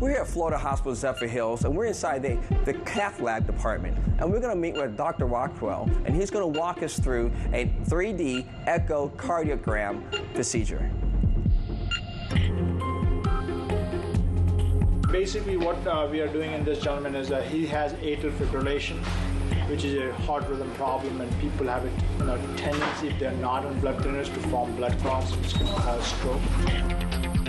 We're here at Florida Hospital Zephyrhills, and we're inside the cath lab department. And we're going to meet with Dr. Rockwell, and he's going to walk us through a 3D echocardiogram procedure. Basically, what we are doing in this gentleman is that he has atrial fibrillation, which is a heart rhythm problem, and people have a tendency, if they're not on blood thinners, to form blood clots, which can cause stroke.